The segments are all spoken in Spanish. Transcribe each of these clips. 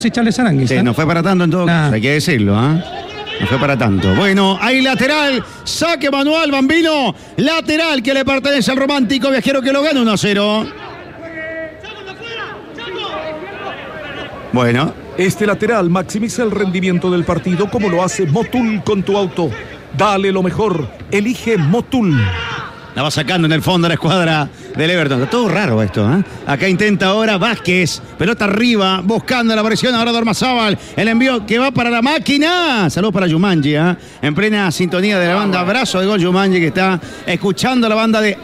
Charles Aranguis. Sí, no fue para tanto en todo caso, hay que decirlo, ¿ah? No fue para tanto. Bueno, hay lateral, saque manual, Bambino. Lateral que le pertenece al romántico viajero que lo gana 1-0. Bueno. Este lateral maximiza el rendimiento del partido como lo hace Motul con tu auto. Dale lo mejor, elige Motul. La va sacando en el fondo la escuadra del Everton. Está todo raro esto, ¿eh? Acá intenta ahora Vázquez. Pelota arriba, buscando la presión ahora de Ormazábal. El envío que va para la máquina. Saludos para Yumanji, ¿eh? En plena sintonía de la banda. Abrazo de gol Yumanji que está escuchando la banda de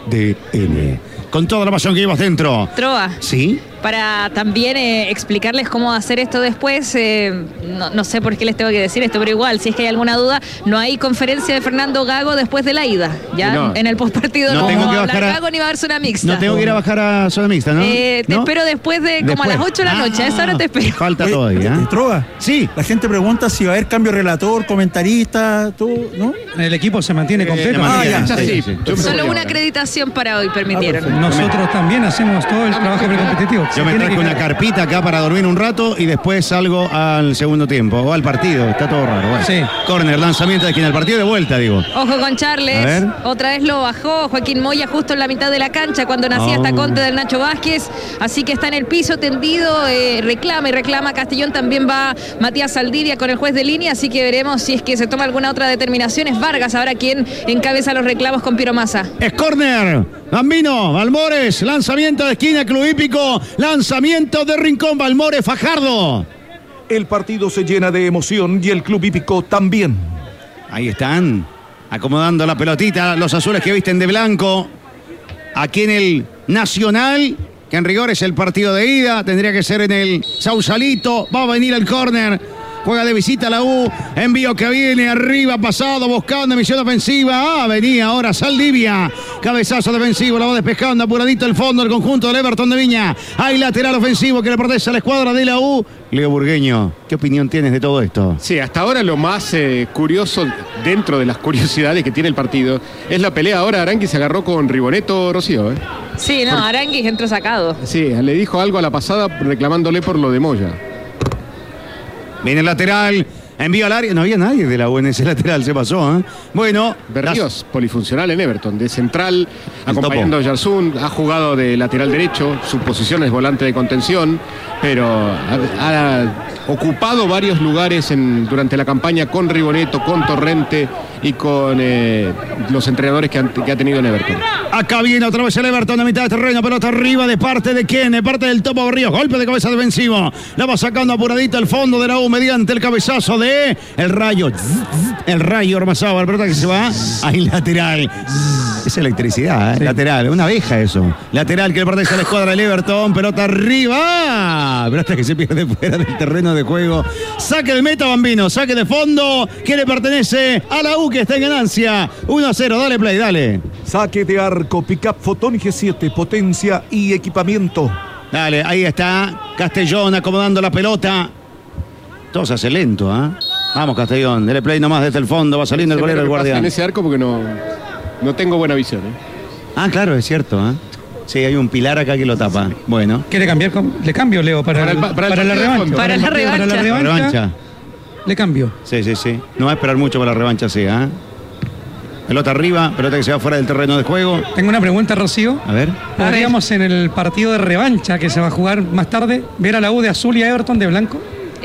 ADN. Con toda la pasión que llevas dentro. Trova. ¿Sí? Para también explicarles cómo hacer esto después, no sé por qué les tengo que decir esto, pero igual, si es que hay alguna duda, no hay conferencia de Fernando Gago después de la ida. Ya no, en el postpartido no tengo que va a bajar hablar Gago ni va a haber zona mixta. No tengo que ir a bajar a zona mixta, ¿no? Te espero después de como a las 8 de la noche. A esa hora te espero. Falta todavía. Trova. Sí. La gente pregunta si va a haber cambio relator, comentarista, tú, ¿no? El equipo se mantiene completo. Sí. Solo una acreditación para hoy permitieron. Nosotros también hacemos todo el trabajo precompetitivo. Yo me traje una carpita acá para dormir un rato y después salgo al segundo tiempo o al partido. Está todo raro. Bueno. Sí. Corner, lanzamiento de esquina. El partido de vuelta, digo. Ojo con Charles. Otra vez lo bajó Joaquín Moya justo en la mitad de la cancha cuando nacía esta contra del Nacho Vázquez. Así que está en el piso tendido. Reclama Castellón. También va Matías Saldivia con el juez de línea. Así que veremos si es que se toma alguna otra determinación. Es Vargas ahora quien encabeza los reclamos con Piero Massa. Es córner. Bambino, Balmores, lanzamiento de esquina, Club Hípico, lanzamiento de Rincón, Balmores, Fajardo. El partido se llena de emoción y el Club Hípico también. Ahí están, acomodando la pelotita, los azules que visten de blanco. Aquí en el Nacional, que en rigor es el partido de ida, tendría que ser en el Sausalito, va a venir el córner. Juega de visita la U, envío que viene arriba, pasado, buscando emisión ofensiva. Venía ahora Saldivia, cabezazo defensivo, la va despejando, apuradito el fondo, el conjunto del Everton de Viña. Hay lateral ofensivo que le pertenece a la escuadra de la U. Leo Burgueño, ¿qué opinión tienes de todo esto? Sí, hasta ahora lo más curioso, dentro de las curiosidades que tiene el partido, es la pelea ahora. Aranguis se agarró con Riboneto Rocío, ¿eh? Sí, no, Aranguis entró sacado. Sí, le dijo algo a la pasada reclamándole por lo de Moya. Viene el lateral, envío al área. No había nadie de la U en ese lateral, se pasó, ¿eh? Bueno. Berríos, polifuncional en Everton, de central, acompañando a Yarsun, ha jugado de lateral derecho, su posición es volante de contención, pero ha ocupado varios lugares durante la campaña con Riboneto, con Torrente y con los entrenadores que ha tenido en Everton. Acá viene otra vez el Everton a mitad de terreno, pelota arriba de parte de quién, de parte del Topo Berríos, golpe de cabeza defensivo, la va sacando apuradito al fondo de la U mediante el cabezazo de el Rayo Ormazábal, pelota que se va, ahí lateral, es electricidad, sí. Lateral, una abeja eso, lateral que le pertenece a la escuadra del Everton, pelota arriba, pero hasta que se pierde fuera del terreno de juego, saque de meta Bambino, saque de fondo que le pertenece a la U que está en ganancia, 1-0, dale play, dale. Saque de arco, pick-up Fotón G7, potencia y equipamiento. Dale, ahí está Castellón acomodando la pelota. Todo se hace lento, ¿eh? Vamos Castellón, dale play nomás desde el fondo, va saliendo el golero del Guardián. En ese arco porque no tengo buena visión, ¿eh? Ah, claro, es cierto, ¿eh? Sí, hay un pilar acá que lo tapa. Bueno. ¿Quiere cambiar? ¿Le cambio, Leo? Para la revancha. Para la revancha. Le cambio. Sí. No va a esperar mucho para la revancha, sí, ¿eh? Pelota arriba, pelota que se va fuera del terreno de juego. Tengo una pregunta, Rocío. A ver. ¿Podríamos en el partido de revancha que se va a jugar más tarde ver a la U de azul y a Everton de blanco?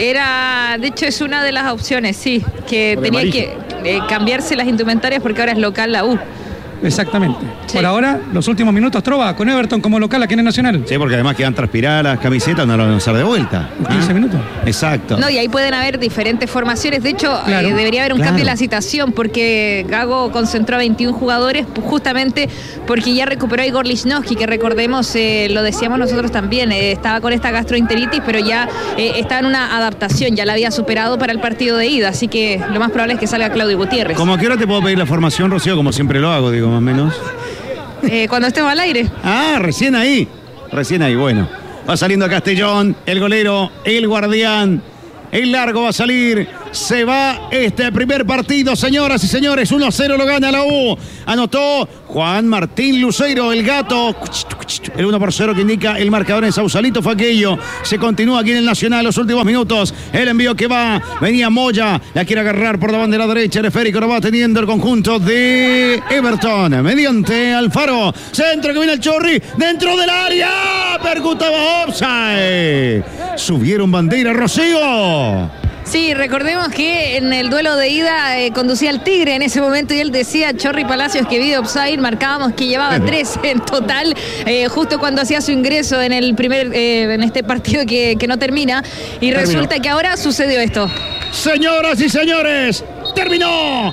De hecho es una de las opciones, sí, que tenía que cambiarse las indumentarias porque ahora es local la U. Exactamente. Sí. Por ahora, los últimos minutos, Trova, con Everton como local aquí en el Nacional. Sí, porque además quedan transpiradas las camisetas, no las van a usar de vuelta. 15 minutos. Exacto. No, y ahí pueden haber diferentes formaciones. De hecho, debería haber un cambio en la citación porque Gago concentró a 21 jugadores justamente porque ya recuperó a Igor Lichnowsky, que recordemos, lo decíamos nosotros también, estaba con esta gastroenteritis, pero ya estaba en una adaptación, ya la había superado para el partido de ida, así que lo más probable es que salga Claudio Gutiérrez. ¿Cómo a qué hora te puedo pedir la formación, Rocío? Como siempre lo hago, digo, más o menos. Cuando estemos al aire. Recién ahí, bueno. Va saliendo Castellón, el golero, el Guardián. El largo va a salir. se va este primer partido, señoras y señores. 1-0 lo gana la U. Anotó Juan Martín Lucero, el gato. El 1-0 que indica el marcador en Sausalito fue aquello. Se continúa aquí en el Nacional los últimos minutos. El envío que va, venía Moya, la quiere agarrar por la bandera derecha. El esférico lo va teniendo el conjunto de Everton. Mediante Alfaro. Centro que viene el Chorri. Dentro del área. Percutaba offside. Subieron bandera, Rocío. Sí, recordemos que en el duelo de ida conducía el Tigre en ese momento y él decía, Chorri Palacios, que video offside, marcábamos que llevaba 3 en total, justo cuando hacía su ingreso en el en este partido que no termina, y resulta que ahora sucedió esto. Señoras y señores, terminó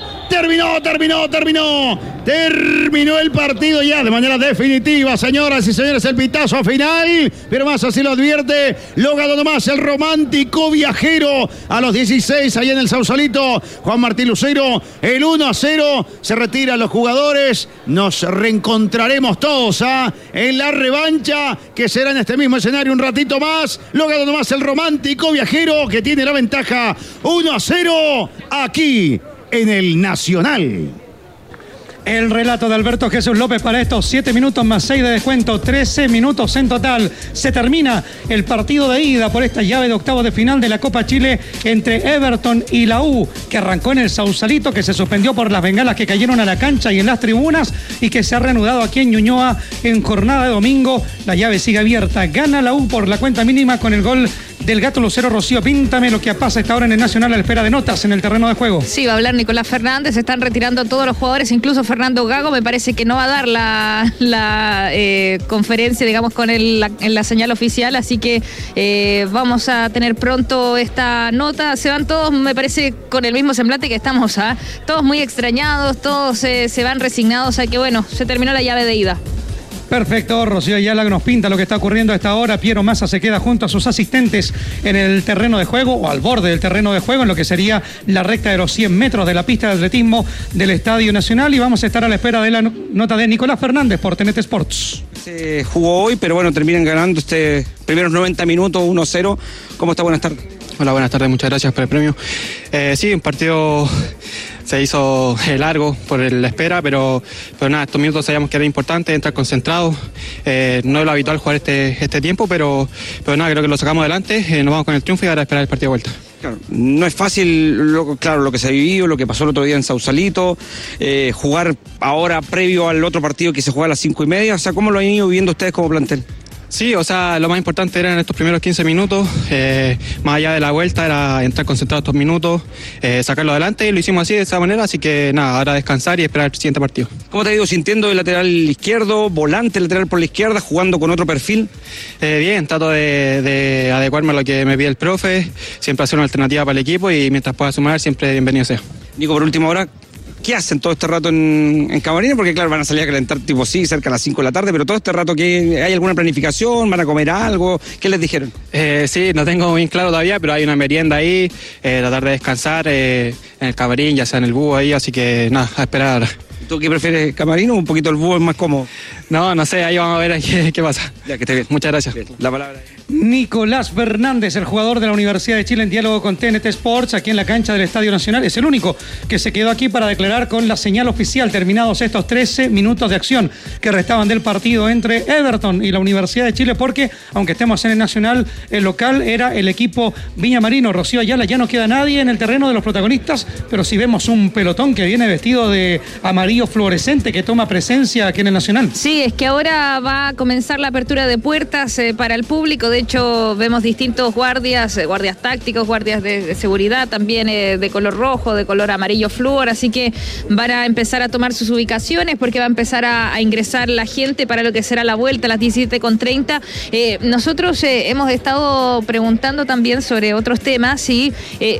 el partido ya de manera definitiva, señoras y señores, el pitazo final, pero más así lo advierte, lo ganó nomás el romántico viajero a los 16 ahí en el Sausalito, Juan Martín Lucero, el 1-0, se retiran los jugadores, nos reencontraremos todos en la revancha que será en este mismo escenario un ratito más, lo ganó nomás el romántico viajero que tiene la ventaja 1-0 aquí en el Nacional. El relato de Alberto Jesús López para estos 7 minutos más 6 de descuento, 13 minutos en total. Se termina el partido de ida por esta llave de octavos de final de la Copa Chile entre Everton y la U, que arrancó en el Sausalito, que se suspendió por las bengalas que cayeron a la cancha y en las tribunas, y que se ha reanudado aquí en Ñuñoa en jornada de domingo. La llave sigue abierta. Gana la U por la cuenta mínima con el gol del Gato Lucero. Rocío, píntame lo que pasa esta hora en el Nacional a la espera de notas en el terreno de juego. Sí, va a hablar Nicolás Fernández, se están retirando a todos los jugadores, incluso Fernando Gago me parece que no va a dar la conferencia, digamos, en la señal oficial, así que vamos a tener pronto esta nota. Se van todos, me parece, con el mismo semblante que estamos, todos muy extrañados, todos se van resignados, o sea que bueno, se terminó la llave de ida. Perfecto, Rocío Ayala nos pinta lo que está ocurriendo a esta hora. Piero Massa se queda junto a sus asistentes en el terreno de juego o al borde del terreno de juego en lo que sería la recta de los 100 metros de la pista de atletismo del Estadio Nacional, y vamos a estar a la espera de la nota de Nicolás Fernández por TNT Sports. Se jugó hoy, pero bueno, terminan ganando primeros 90 minutos 1-0. ¿Cómo está? Buenas tardes. Hola, buenas tardes, muchas gracias por el premio. Sí, un partido se hizo largo por la espera, pero nada, estos minutos sabíamos que era importante entrar concentrado. No es lo habitual jugar este tiempo, pero nada, creo que lo sacamos adelante, nos vamos con el triunfo y ahora esperar el partido de vuelta. Claro, no es fácil, lo que se ha vivido, lo que pasó el otro día en Sausalito, jugar ahora previo al otro partido que se juega a las 5:30, o sea, ¿cómo lo han ido viviendo ustedes como plantel? Sí, o sea, lo más importante era en estos primeros 15 minutos, más allá de la vuelta, era entrar concentrado estos minutos, sacarlo adelante, y lo hicimos así, de esa manera, así que nada, ahora descansar y esperar el siguiente partido. ¿Cómo te ha ido sintiendo de lateral izquierdo, volante lateral por la izquierda, jugando con otro perfil? Bien, trato de adecuarme a lo que me pide el profe, siempre hacer una alternativa para el equipo y mientras pueda sumar, siempre bienvenido sea. Nico, por última hora, ¿qué hacen todo este rato en Camarines? Porque claro, van a salir a calentar tipo sí, cerca a las 5 de la tarde, pero todo este rato, ¿hay alguna planificación? ¿Van a comer algo? ¿Qué les dijeron? Sí, no tengo bien claro todavía, pero hay una merienda ahí, tratar de descansar en el camarín, ya sea en el búho ahí, así que nada, a esperar. ¿Tú qué prefieres, camarín o un poquito el búho es más cómodo? No sé, ahí vamos a ver qué pasa. Ya, que esté bien. Muchas gracias. Bien. La palabra. Nicolás Fernández, el jugador de la Universidad de Chile, en diálogo con TNT Sports aquí en la cancha del Estadio Nacional. Es el único que se quedó aquí para declarar con la señal oficial terminados estos 13 minutos de acción que restaban del partido entre Everton y la Universidad de Chile, porque aunque estemos en el Nacional, el local era el equipo Viña Marino. Rocío Ayala, ya no queda nadie en el terreno de los protagonistas, pero sí vemos un pelotón que viene vestido de amarillo fluorescente que toma presencia aquí en el Nacional. Sí, es que ahora va a comenzar la apertura de puertas para el público. De hecho, vemos distintos guardias tácticos, guardias de seguridad, también de color rojo, de color amarillo flúor, así que van a empezar a tomar sus ubicaciones porque va a empezar a ingresar la gente para lo que será la vuelta a las 17:30. Nosotros hemos estado preguntando también sobre otros temas y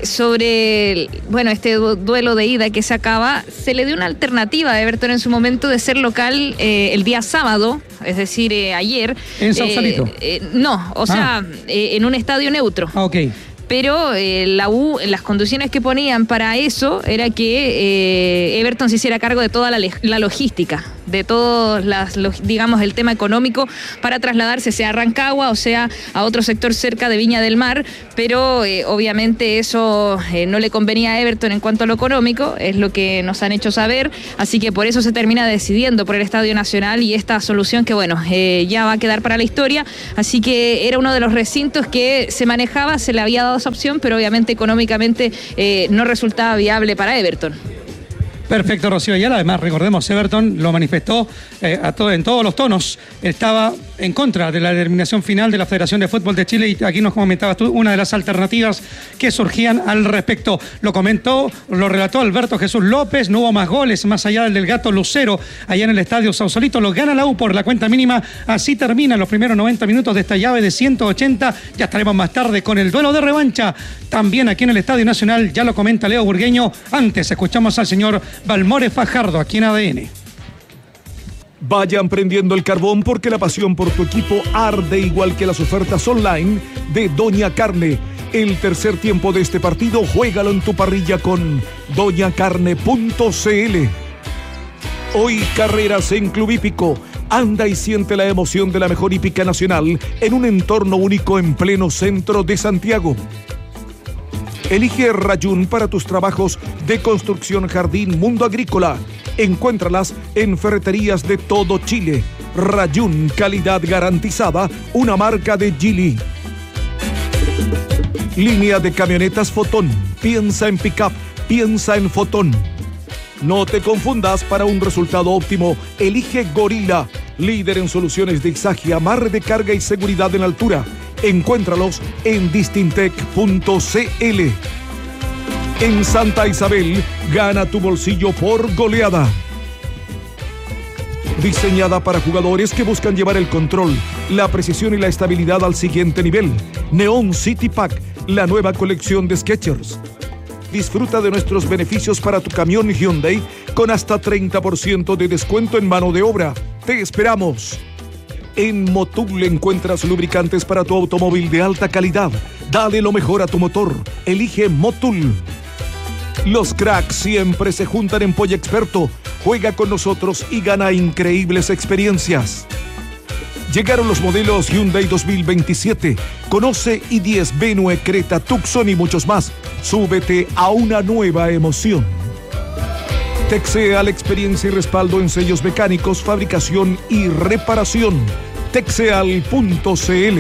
sobre este duelo de ida que se acaba. Se le dio una alternativa a Everton en su momento de ser local el día sábado, es decir, ayer. ¿En Sausalito? No, o sea, en un estadio neutro. Ok. Pero la U, las condiciones que ponían para eso era que Everton se hiciera cargo de toda la logística. de todos digamos, el tema económico para trasladarse, sea a Rancagua o sea a otro sector cerca de Viña del Mar, pero obviamente eso no le convenía a Everton en cuanto a lo económico, es lo que nos han hecho saber, así que por eso se termina decidiendo por el Estadio Nacional y esta solución que bueno, ya va a quedar para la historia, así que era uno de los recintos que se manejaba, se le había dado esa opción, pero obviamente económicamente no resultaba viable para Everton. Perfecto, Rocío Ayala. Además, recordemos, Everton lo manifestó en todos los tonos. Estaba en contra de la determinación final de la Federación de Fútbol de Chile y aquí nos comentabas tú una de las alternativas que surgían al respecto. Lo relató Alberto Jesús López. No hubo más goles más allá del Gato Lucero allá en el Estadio Sausalito. Lo gana la U por la cuenta mínima. Así terminan los primeros 90 minutos de esta llave de 180. Ya estaremos más tarde con el duelo de revancha. También aquí en el Estadio Nacional, ya lo comenta Leo Burgueño. Antes escuchamos al señor Balmore Fajardo aquí en ADN. Vayan prendiendo el carbón porque la pasión por tu equipo arde igual que las ofertas online de Doña Carne. El tercer tiempo de este partido, juégalo en tu parrilla con doñacarne.cl. Hoy carreras en Club Hípico. Anda y siente la emoción de la mejor hípica nacional en un entorno único en pleno centro de Santiago. Elige Rayún para tus trabajos de construcción, jardín, mundo agrícola. Encuéntralas en ferreterías de todo Chile. Rayún, calidad garantizada, una marca de Geely. Línea de camionetas Fotón. Piensa en pick-up, piensa en Fotón. No te confundas, para un resultado óptimo, elige Gorila, líder en soluciones de izaje, amarre de carga y seguridad en altura. Encuéntralos en distintec.cl. En Santa Isabel, gana tu bolsillo por goleada. Diseñada para jugadores que buscan llevar el control, la precisión y la estabilidad al siguiente nivel. Neon City Pack, la nueva colección de Skechers. Disfruta de nuestros beneficios para tu camión Hyundai con hasta 30% de descuento en mano de obra. ¡Te esperamos! En Motul encuentras lubricantes para tu automóvil de alta calidad. Dale lo mejor a tu motor. Elige Motul. Los cracks siempre se juntan en Polla Experto. Juega con nosotros y gana increíbles experiencias. Llegaron los modelos Hyundai 2027. Conoce i10, Venue, Creta, Tucson y muchos más. Súbete a una nueva emoción. Texea, la experiencia y respaldo en sellos mecánicos, fabricación y reparación. Texeal.cl.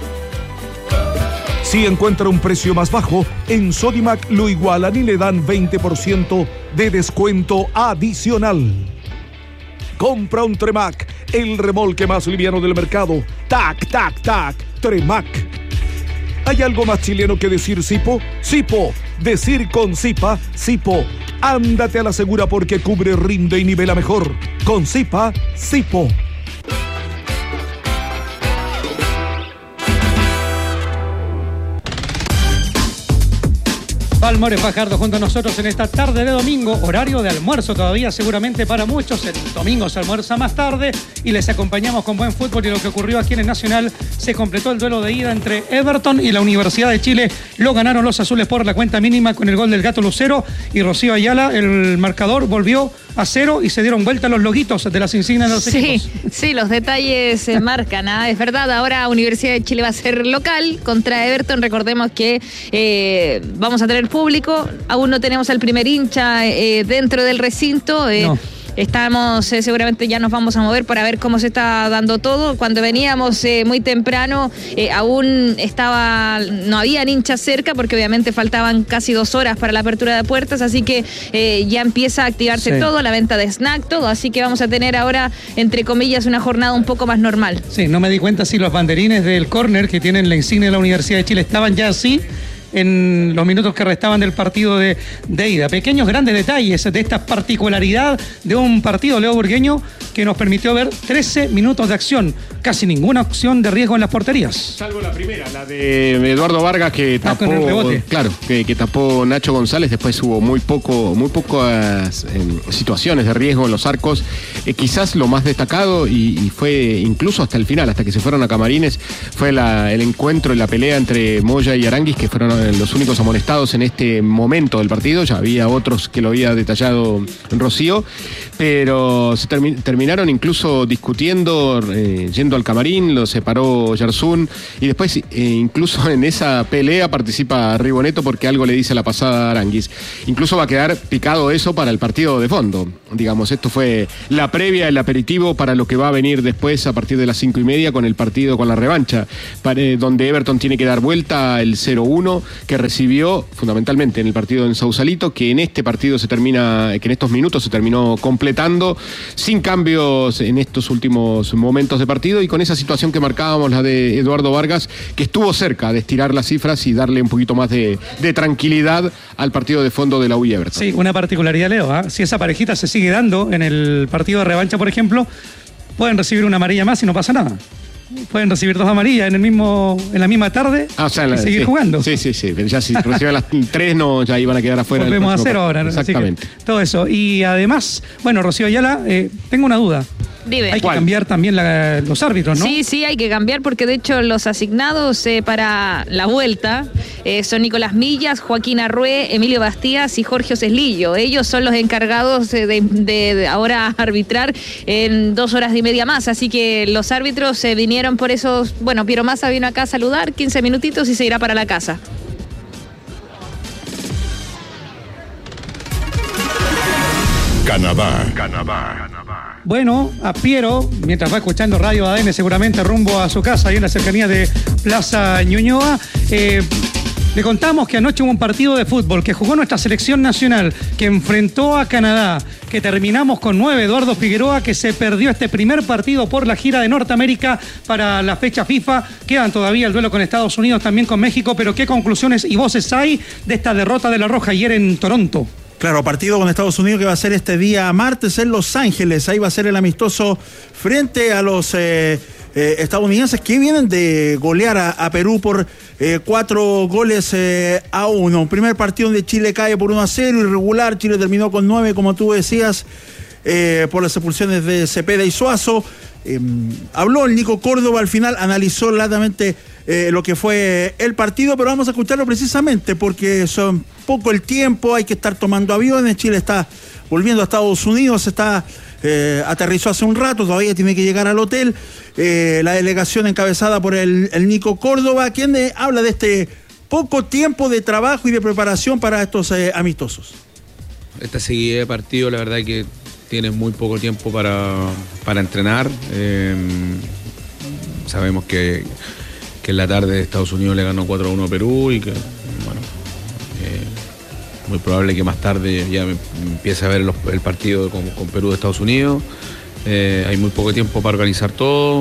Si encuentra un precio más bajo, en Sodimac lo igualan y le dan 20% de descuento adicional. Compra un Tremac, el remolque más liviano del mercado. ¡Tac, tac, tac! Tremac. ¿Hay algo más chileno que decir Sipo? Sipo. Decir con Sipa, Sipo. Ándate a la segura porque cubre, rinde y nivela mejor. Con Sipa, Sipo. Balmore Fajardo junto a nosotros en esta tarde de domingo, horario de almuerzo todavía seguramente para muchos. El domingo se almuerza más tarde y les acompañamos con buen fútbol y lo que ocurrió aquí en el Nacional. Se completó el duelo de ida entre Everton y la Universidad de Chile. Lo ganaron los azules por la cuenta mínima con el gol del Gato Lucero y Rocío Ayala. El marcador volvió a 0 y se dieron vuelta los loguitos de las insignias de los equipos. Sí, los detalles se marcan, ¿ah? Es verdad, ahora Universidad de Chile va a ser local contra Everton. Recordemos que vamos a tener público, aún no tenemos al primer hincha dentro del recinto. No. Estamos, seguramente ya nos vamos a mover para ver cómo se está dando todo. Cuando veníamos muy temprano, aún no habían hinchas cerca, porque obviamente faltaban casi 2 horas para la apertura de puertas, así que ya empieza a activarse todo, la venta de snack, todo, así que vamos a tener ahora, entre comillas, una jornada un poco más normal. Sí, no me di cuenta si los banderines del córner que tienen la insignia de la Universidad de Chile estaban ya así en los minutos que restaban del partido de ida. Pequeños grandes detalles de esta particularidad de un partido, Leo Burgueño, que nos permitió ver 13 minutos de acción, casi ninguna opción de riesgo en las porterías. Salvo la primera, la de Eduardo Vargas, que tapó, con el rebote. Claro, que tapó Nacho González. Después hubo muy pocas situaciones de riesgo en los arcos. Quizás lo más destacado, y fue incluso hasta el final, hasta que se fueron a camarines, fue el encuentro y la pelea entre Moya y Aranguis, que fueron los únicos amonestados en este momento del partido. Ya había otros que lo había detallado Rocío, pero se terminaron incluso discutiendo, yendo al camarín, lo separó Yersun, y después incluso en esa pelea participa Riboneto porque algo le dice a la pasada a Aranguis. Incluso va a quedar picado eso para el partido de fondo. Digamos, esto fue la previa, el aperitivo para lo que va a venir después a partir de las 5:30 con el partido, con la revancha, donde Everton tiene que dar vuelta el 0-1 que recibió fundamentalmente en el partido en Sausalito, que en este partido que en estos minutos se terminó completando sin cambios en estos últimos momentos de partido, y con esa situación que marcábamos, la de Eduardo Vargas, que estuvo cerca de estirar las cifras y darle un poquito más de tranquilidad al partido de fondo de la U y Everton. Sí, una particularidad, Leo, ¿eh? Si esa parejita se sigue dando en el partido de revancha, por ejemplo, pueden recibir una amarilla más y no pasa nada. Pueden recibir 2 amarillas en la misma tarde y seguir jugando. Sí. Pero ya si reciben las 3, no, ya iban a quedar afuera. Volvemos a hacer ahora. Exactamente. Todo eso. Y además, bueno, Rocío Ayala, tengo una duda. Dime. Hay que cambiar también los árbitros, ¿no? Sí, hay que cambiar porque de hecho los asignados para la vuelta son Nicolás Millas, Joaquín Arrué, Emilio Bastías y Jorge Oseslillo. Ellos son los encargados de ahora arbitrar en 2 horas y media más. Así que los árbitros vinieron por esos. Bueno, Piero Massa vino acá a saludar, 15 minutitos y se irá para la casa. Canadá. Bueno, a Piero, mientras va escuchando Radio ADN, seguramente rumbo a su casa, ahí en la cercanía de Plaza Ñuñoa, le contamos que anoche hubo un partido de fútbol que jugó nuestra selección nacional, que enfrentó a Canadá, que terminamos con 9, Eduardo Figueroa, que se perdió este primer partido por la gira de Norteamérica para la fecha FIFA. Quedan todavía el duelo con Estados Unidos, también con México, pero ¿qué conclusiones y voces hay de esta derrota de la Roja ayer en Toronto? Claro, partido con Estados Unidos que va a ser este día martes en Los Ángeles. Ahí va a ser el amistoso frente a los estadounidenses que vienen de golear a Perú por 4-1. Primer partido donde Chile cae por 1-0, irregular. Chile terminó con 9, como tú decías, por las expulsiones de Cepeda y Suazo. Habló el Nico Córdoba al final, analizó latamente lo que fue el partido, pero vamos a escucharlo precisamente porque son poco el tiempo, hay que estar tomando aviones. Chile está volviendo a Estados Unidos, aterrizó hace un rato, todavía tiene que llegar al hotel. La delegación encabezada por el Nico Córdoba, quien habla de este poco tiempo de trabajo y de preparación para estos amistosos. Esta seguida de partido, la verdad que tiene muy poco tiempo para entrenar. Sabemos que en la tarde Estados Unidos le ganó 4-1 a Perú y que, bueno, muy probable que más tarde ya empiece a ver el partido con Perú de Estados Unidos. Hay muy poco tiempo para organizar todo.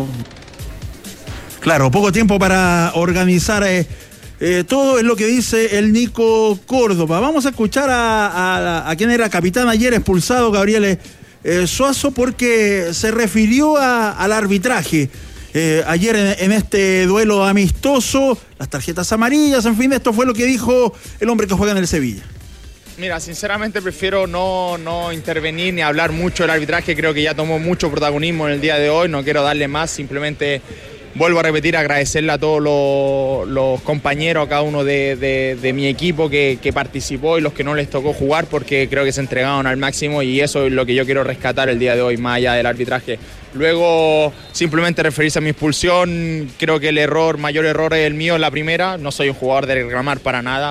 Claro, poco tiempo para organizar todo, es lo que dice el Nico Córdoba. Vamos a escuchar a quien era capitán ayer expulsado, Gabriel Suazo, porque se refirió al arbitraje. Ayer en este duelo amistoso, las tarjetas amarillas, en fin, esto fue lo que dijo el hombre que juega en el Sevilla. Mira, sinceramente prefiero no intervenir ni hablar mucho del arbitraje, creo que ya tomó mucho protagonismo en el día de hoy, no quiero darle más, simplemente vuelvo a repetir, agradecerle a todos los compañeros, a cada uno de mi equipo que participó y los que no les tocó jugar, porque creo que se entregaron al máximo y eso es lo que yo quiero rescatar el día de hoy, más allá del arbitraje. Luego, simplemente referirse a mi expulsión, creo que mayor error es el mío en la primera, no soy un jugador de reclamar para nada,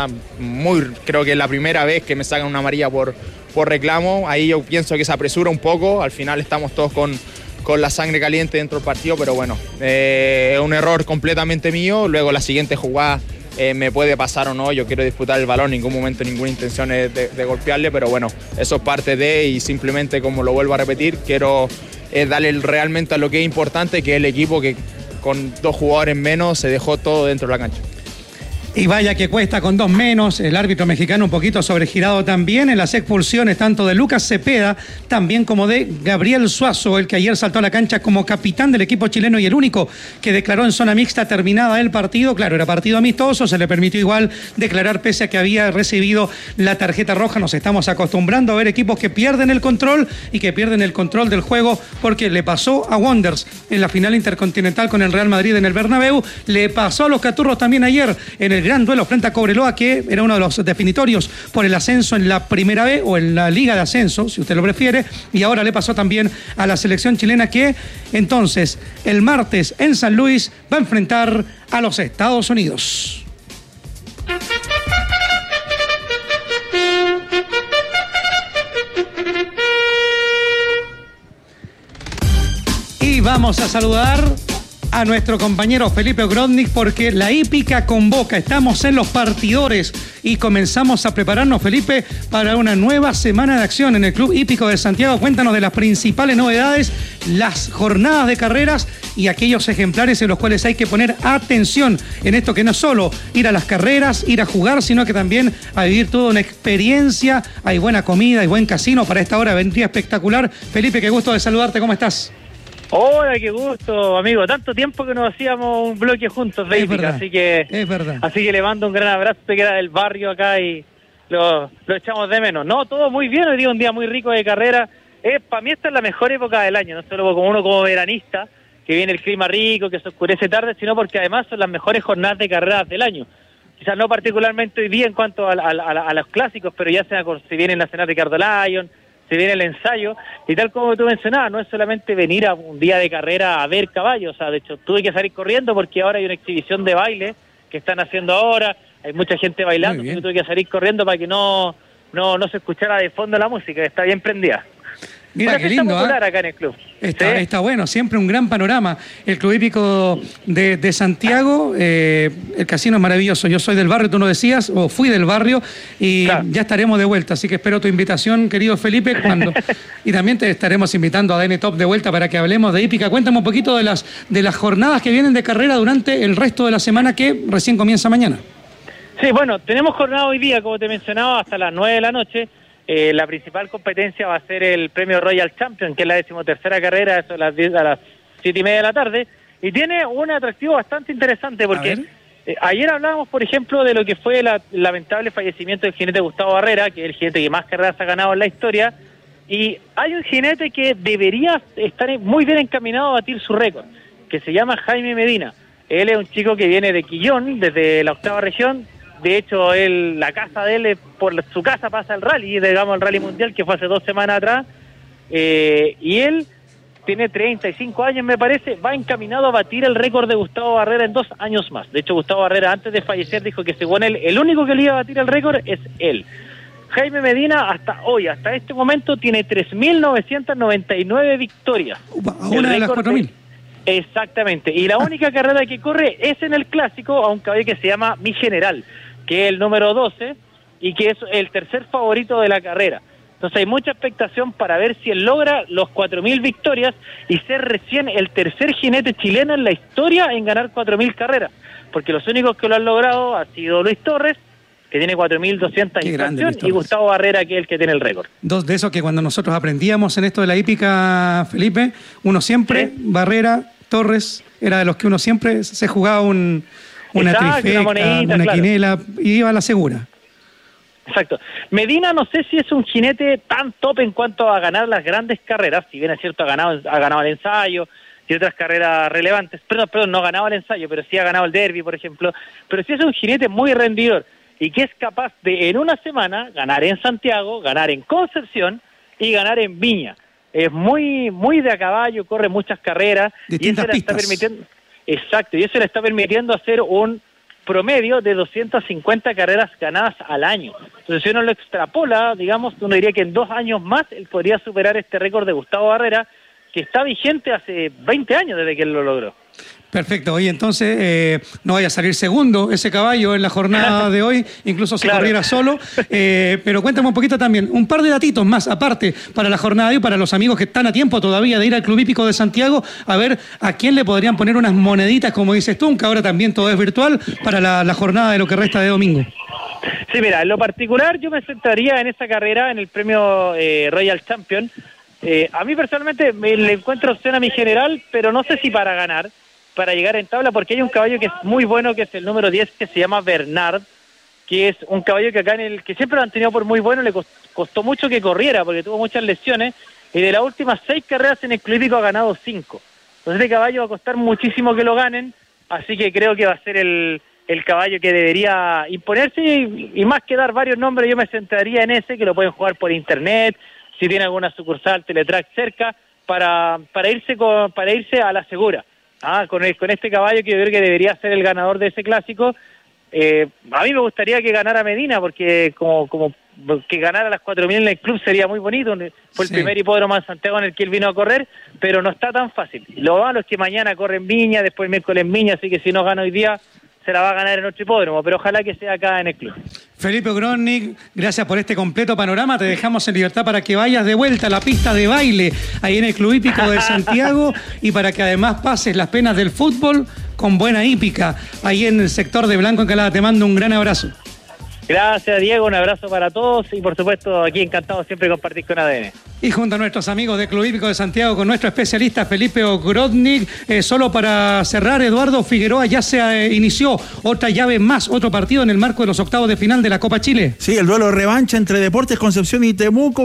creo que es la primera vez que me sacan una amarilla por reclamo, ahí yo pienso que se apresura un poco, al final estamos todos con la sangre caliente dentro del partido, pero bueno, es un error completamente mío. Luego la siguiente jugada me puede pasar o no, yo quiero disputar el balón, en ningún momento ninguna intención es de golpearle, pero bueno, eso es parte y simplemente, como lo vuelvo a repetir, quiero darle realmente a lo que es importante, que es el equipo que con 2 jugadores menos se dejó todo dentro de la cancha. Y vaya que cuesta con 2 menos, el árbitro mexicano un poquito sobregirado también en las expulsiones tanto de Lucas Cepeda también como de Gabriel Suazo, el que ayer saltó a la cancha como capitán del equipo chileno y el único que declaró en zona mixta terminada el partido. Claro, era partido amistoso, se le permitió igual declarar pese a que había recibido la tarjeta roja. Nos estamos acostumbrando a ver equipos que pierden el control y que pierden el control del juego, porque le pasó a Wanderers en la final intercontinental con el Real Madrid en el Bernabéu, le pasó a los Caturros también ayer en el el gran duelo frente a Cobreloa, que era uno de los definitorios por el ascenso en la Primera B o en la Liga de Ascenso, si usted lo prefiere, y ahora le pasó también a la selección chilena, que entonces el martes en San Luis va a enfrentar a los Estados Unidos. Y vamos a saludar a nuestro compañero Felipe Ogrodnik, porque la hípica convoca. Estamos en los partidores y comenzamos a prepararnos, Felipe, para una nueva semana de acción en el Club Hípico de Santiago. Cuéntanos de las principales novedades, las jornadas de carreras y aquellos ejemplares en los cuales hay que poner atención en esto, que no es solo ir a las carreras, ir a jugar, sino que también a vivir toda una experiencia. Hay buena comida y buen casino. Para esta hora vendría espectacular. Felipe, qué gusto de saludarte. ¿Cómo estás? Hola, qué gusto, amigo. Tanto tiempo que nos hacíamos un bloque juntos de hípica, así que le mando un gran abrazo, que era del barrio acá y lo echamos de menos. No, todo muy bien, hoy día un día muy rico de carrera. Para mí esta es la mejor época del año, no solo como uno como veranista, que viene el clima rico, que se oscurece tarde, sino porque además son las mejores jornadas de carreras del año. Quizás no particularmente hoy día en cuanto a los clásicos, pero ya se viene la cena de Ricardo Lyon, se viene el ensayo, y tal como tú mencionabas, no es solamente venir a un día de carrera a ver caballos. O sea, de hecho tuve que salir corriendo porque ahora hay una exhibición de baile que están haciendo ahora, hay mucha gente bailando, yo tuve que salir corriendo para que no se escuchara de fondo la música, que está bien prendida. Mira, qué lindo, popular acá en el club. Está bueno, siempre un gran panorama. El Club Hípico de Santiago, el casino es maravilloso. Yo soy del barrio, tú nos decías, o fui del barrio, y ya estaremos de vuelta. Así que espero tu invitación, querido Felipe, y también te estaremos invitando a ADN Top de vuelta para que hablemos de hípica. Cuéntame un poquito de las jornadas que vienen de carrera durante el resto de la semana, que recién comienza mañana. Sí, bueno, tenemos jornada hoy día, como te mencionaba, hasta las 9 de la noche. La principal competencia va a ser el premio Royal Champion, que es la 13ª carrera, eso a las 7:30 de la tarde, y tiene un atractivo bastante interesante, porque ayer hablábamos, por ejemplo, de lo que fue el lamentable fallecimiento del jinete Gustavo Barrera, que es el jinete que más carreras ha ganado en la historia, y hay un jinete que debería estar muy bien encaminado a batir su récord, que se llama Jaime Medina. Él es un chico que viene de Quillón, desde la 8ª región. De hecho, la casa de él, por su casa pasa el rally, digamos el rally mundial, que fue hace 2 semanas atrás, y él tiene 35 años, me parece, va encaminado a batir el récord de Gustavo Barrera en 2 años más. De hecho, Gustavo Barrera, antes de fallecer, dijo que según él, el único que le iba a batir el récord es él. Jaime Medina, hasta este momento, tiene 3.999 victorias. Una de las 4.000. Exactamente, y la única carrera que corre es en el clásico, a un caballo que se llama Mi General, que es el número 12 y que es el tercer favorito de la carrera. Entonces hay mucha expectación para ver si él logra los 4.000 victorias y ser recién el tercer jinete chileno en la historia en ganar 4.000 carreras, porque los únicos que lo han logrado ha sido Luis Torres, que tiene 4.200 instancias, y Gustavo Barrera, que es el que tiene el récord. Dos de esos que cuando nosotros aprendíamos en esto de la hípica, Felipe, uno siempre, Barrera, Torres, era de los que uno siempre se jugaba una trifecta, una quinela, y iba a la segura. Exacto. Medina no sé si es un jinete tan top en cuanto a ganar las grandes carreras, si bien es cierto ha ganado el ensayo y otras carreras relevantes, perdón, no ha ganado el ensayo, pero sí ha ganado el derby, por ejemplo, pero sí es un jinete muy rendidor y que es capaz de en una semana ganar en Santiago, ganar en Concepción y ganar en Viña. Es muy de a caballo, corre muchas carreras, distintas pistas. Exacto, y eso le está permitiendo hacer un promedio de 250 carreras ganadas al año. Entonces, si uno lo extrapola, digamos, uno diría que en 2 años más él podría superar este récord de Gustavo Barrera, que está vigente hace 20 años desde que él lo logró. Perfecto, hoy entonces no vaya a salir segundo ese caballo en la jornada de hoy, incluso si corriera solo, pero cuéntame un poquito también, un par de datitos más aparte para la jornada de hoy, para los amigos que están a tiempo todavía de ir al Club Hípico de Santiago, a ver a quién le podrían poner unas moneditas, como dices tú, que ahora también todo es virtual, para la jornada de lo que resta de domingo. Sí, mira, en lo particular yo me centraría en esa carrera, en el premio Royal Champion. A mí personalmente le encuentro opción a Mi General, pero no sé si para ganar, para llegar en tabla, porque hay un caballo que es muy bueno, que es el número 10, que se llama Bernard, que es un caballo que acá que siempre lo han tenido por muy bueno, le costó mucho que corriera, porque tuvo muchas lesiones, y de las últimas 6 carreras en el Club Hípico ha ganado 5. Entonces este caballo va a costar muchísimo que lo ganen, así que creo que va a ser el el caballo que debería imponerse, y más que dar varios nombres, yo me centraría en ese, que lo pueden jugar por internet, si tiene alguna sucursal Teletrack cerca, para irse a la segura. Con este caballo que yo creo que debería ser el ganador de ese clásico. A mí me gustaría que ganara Medina, porque como que ganara las 4.000 en el club sería muy bonito. Fue el primer hipódromo en Santiago en el que él vino a correr, pero no está tan fácil. Lo malo es que mañana corre en Viña, después el miércoles en Viña, así que si no gana hoy día, se la va a ganar en otro hipódromo, pero ojalá que sea acá en el club. Felipe Grodnik, gracias por este completo panorama. Te dejamos en libertad para que vayas de vuelta a la pista de baile ahí en el Club Hípico de Santiago y para que además pases las penas del fútbol con buena hípica ahí en el sector de Blanco Encalada. Te mando un gran abrazo. Gracias, Diego, un abrazo para todos y por supuesto aquí encantado siempre de compartir con ADN. Y junto a nuestros amigos del Club Hípico de Santiago con nuestro especialista Felipe Grodnik, solo para cerrar, Eduardo Figueroa, ya se inició otra llave más, otro partido en el marco de los octavos de final de la Copa Chile. Sí, el duelo de revancha entre Deportes Concepción y Temuco,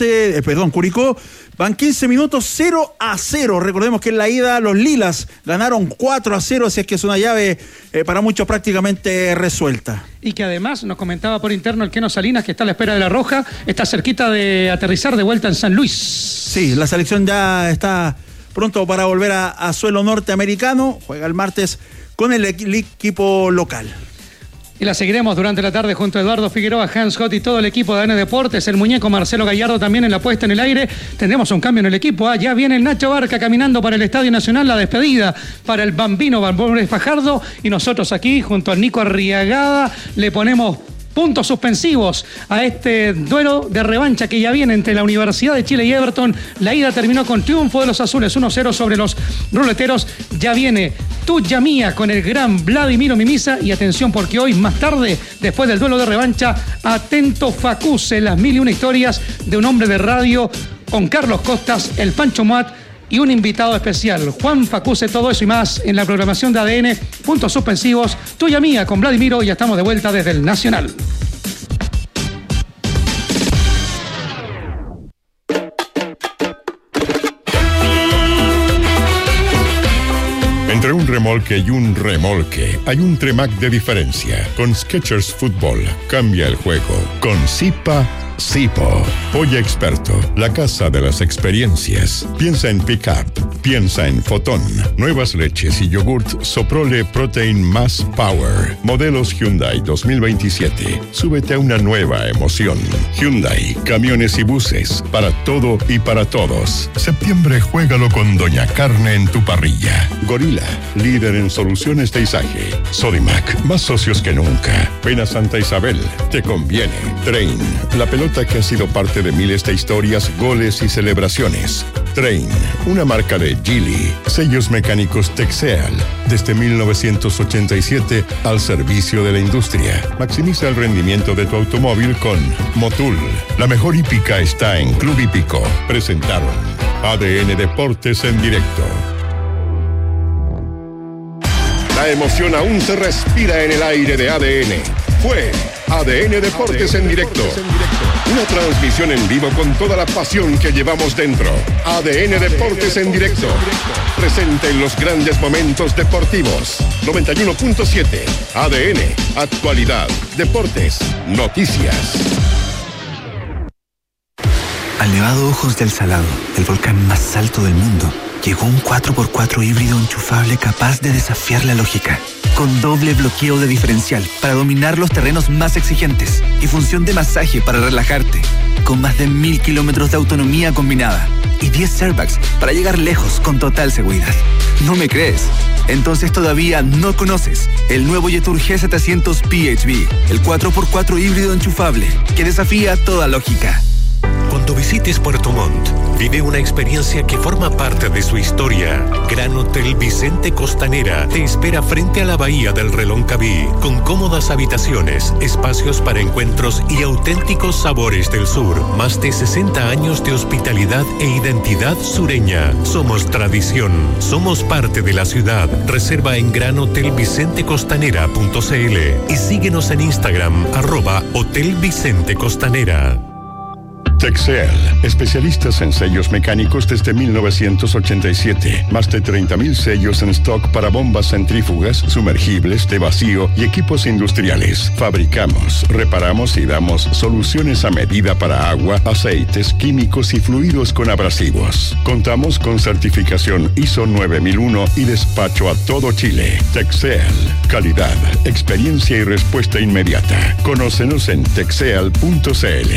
Curicó, van 15 minutos 0-0. Recordemos que en la ida los Lilas ganaron 4-0, así es que es una llave para muchos prácticamente resuelta. Y que además nos comentaba por interno el Keno Salinas, que está a la espera de la Roja, está cerquita de aterrizar de vuelta en San Luis. Sí, la selección ya está pronto para volver a suelo norteamericano, juega el martes con el equipo local. Y la seguiremos durante la tarde junto a Eduardo Figueroa, Hans Scott y todo el equipo de ADN Deportes, el muñeco Marcelo Gallardo también en la puesta en el aire. Tendremos un cambio en el equipo. Ya viene el Nacho Barca caminando para el Estadio Nacional, la despedida para el Bambino Barbón Fajardo. Y nosotros aquí, junto al Nico Arriagada, le ponemos puntos suspensivos a este duelo de revancha que ya viene entre la Universidad de Chile y Everton. La ida terminó con triunfo de los azules, 1-0 sobre los ruleteros. Ya viene Tuya Mía con el gran Vladimiro Mimisa. Y atención, porque hoy, más tarde, después del duelo de revancha, atento Facuse, las 1001 historias de un hombre de radio con Carlos Costas, el Pancho Moat y un invitado especial, Juan Facuse. Todo eso y más en la programación de ADN. Puntos suspensivos, Tuya Mía con Vladimiro. Y ya estamos de vuelta desde el Nacional. Entre un remolque y un remolque hay un Tremac de diferencia. Con Skechers Fútbol cambia el juego. Con Zipa Zipo, Pollo Experto, la casa de las experiencias. Piensa en Pickup, piensa en Fotón. Nuevas leches y yogurt Soprole Protein Más Power. Modelos Hyundai 2027. Súbete a una nueva emoción. Hyundai, camiones y buses, para todo y para todos. Septiembre juégalo con Doña Carne en tu parrilla. Gorila, líder en soluciones de izaje. Sodimac, más socios que nunca. Ven a Santa Isabel, te conviene. Train, la pelota que ha sido parte de miles de historias, goles y celebraciones. Train, una marca de Geely. Sellos mecánicos Texeal, desde 1987 al servicio de la industria. Maximiza el rendimiento de tu automóvil con Motul. La mejor hípica está en Club Hípico. Presentaron ADN Deportes en directo. La emoción aún se respira en el aire de ADN. Fue ADN Deportes en directo. Una transmisión en vivo con toda la pasión que llevamos dentro. ADN Deportes en directo. Presente en los grandes momentos deportivos. 91.7. ADN. Actualidad. Deportes. Noticias. Al Nevado Ojos del Salado, el volcán más alto del mundo, llegó un 4x4 híbrido enchufable capaz de desafiar la lógica. Con doble bloqueo de diferencial para dominar los terrenos más exigentes y función de masaje para relajarte. Con más de 1000 kilómetros de autonomía combinada y 10 airbags para llegar lejos con total seguridad. ¿No me crees? Entonces todavía no conoces el nuevo Jetour G700 PHEV, el 4x4 híbrido enchufable que desafía toda lógica. Cuando visites Puerto Montt, vive una experiencia que forma parte de su historia. Gran Hotel Vicente Costanera te espera frente a la bahía del Reloncaví, con cómodas habitaciones, espacios para encuentros y auténticos sabores del sur. Más de 60 años de hospitalidad e identidad sureña. Somos tradición, somos parte de la ciudad. Reserva en granhotelvicentecostanera.cl y síguenos en Instagram @Hotel Vicente Costanera. Texel, especialistas en sellos mecánicos desde 1987. Más de 30,000 sellos en stock para bombas centrífugas, sumergibles, de vacío y equipos industriales. Fabricamos, reparamos y damos soluciones a medida para agua, aceites, químicos y fluidos con abrasivos. Contamos con certificación ISO 9001 y despacho a todo Chile. Texel, calidad, experiencia y respuesta inmediata. Conócenos en texel.cl.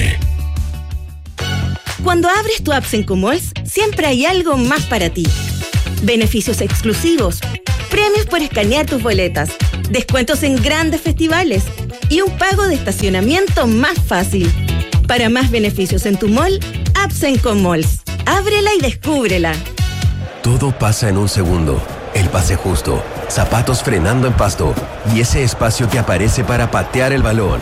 Cuando abres tu Absenco Malls, siempre hay algo más para ti. Beneficios exclusivos, premios por escanear tus boletas, descuentos en grandes festivales y un pago de estacionamiento más fácil. Para más beneficios en tu mall, Absenco Malls. Ábrela y descúbrela. Todo pasa en un segundo. El pase justo, zapatos frenando en pasto y ese espacio que aparece para patear el balón.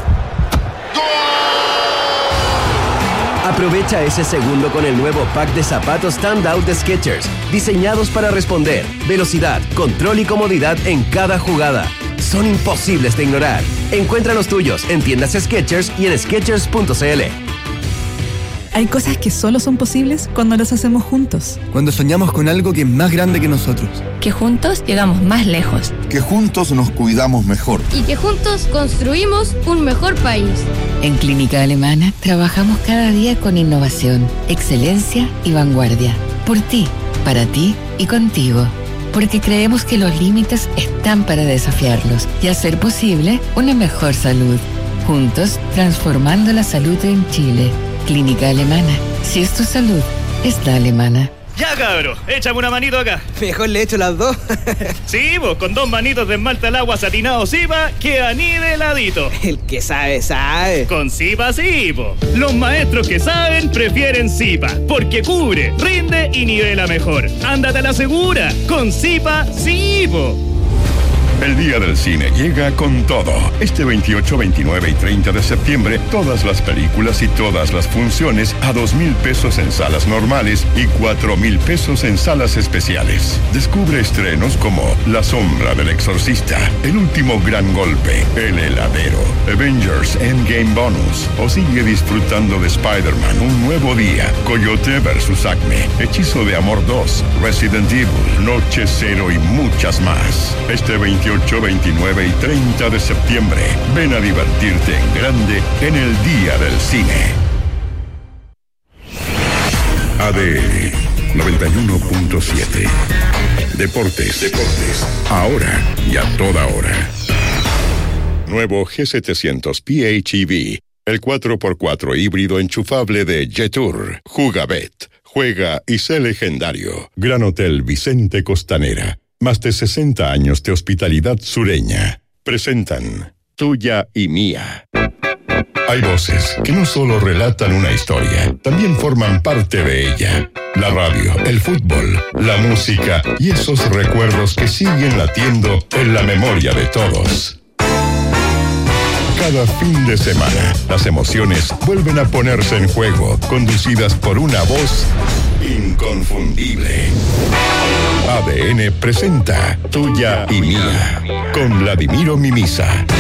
Aprovecha ese segundo con el nuevo pack de zapatos Standout de Skechers, diseñados para responder, velocidad, control y comodidad en cada jugada. Son imposibles de ignorar. Encuentra los tuyos en tiendas Skechers y en Skechers.cl. Hay cosas que solo son posibles cuando las hacemos juntos. Cuando soñamos con algo que es más grande que nosotros. Que juntos llegamos más lejos. Que juntos nos cuidamos mejor. Y que juntos construimos un mejor país. En Clínica Alemana trabajamos cada día con innovación, excelencia y vanguardia. Por ti, para ti y contigo. Porque creemos que los límites están para desafiarlos y hacer posible una mejor salud. Juntos, transformando la salud en Chile. Clínica Alemana. Si es tu salud, es la alemana. Ya, cabro, échame una manito acá. Mejor le echo las dos. Sí, vos, con 2 manitos de esmalta al agua satinado Zipa, queda niveladito. El que sabe, sabe. Con Zipa, sí, po. Los maestros que saben prefieren Zipa, porque cubre, rinde y nivela mejor. Ándate a la segura, con Zipa, sí, po. El Día del Cine llega con todo. Este 28, 29 y 30 de septiembre, todas las películas y todas las funciones a 2,000 pesos en salas normales y 4,000 pesos en salas especiales. Descubre estrenos como La Sombra del Exorcista, El Último Gran Golpe, El Heladero, Avengers Endgame Bonus o sigue disfrutando de Spider-Man Un Nuevo Día, Coyote vs. Acme, Hechizo de Amor 2, Resident Evil, Noche Cero y muchas más. Este 28, 29 y 30 de septiembre. Ven a divertirte en grande en el Día del Cine. ADN 91.7. Deportes. Ahora y a toda hora. Nuevo G700 PHEV. El 4x4 híbrido enchufable de Jetour. Jugabet. Juega y sé legendario. Gran Hotel Vicente Costanera. Más de 60 años de hospitalidad sureña. Presentan Tuya y Mía. Hay voces que no solo relatan una historia, también forman parte de ella. La radio, el fútbol, la música y esos recuerdos que siguen latiendo en la memoria de todos. Cada fin de semana, las emociones vuelven a ponerse en juego, conducidas por una voz inconfundible. ADN presenta Tuya y Mía, con Vladimiro Mimisa.